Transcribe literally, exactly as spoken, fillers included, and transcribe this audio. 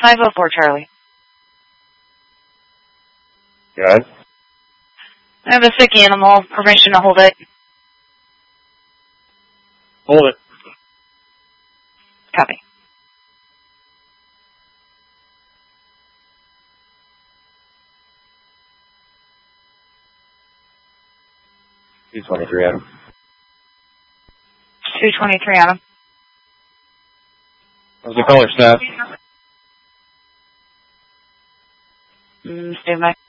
five oh four, Charlie. Good. I have a sick animal. Permission to hold it. Hold it. Copy. two twenty-three, Adam. two twenty-three, Adam. How's the color, Staff? Mm, stand by.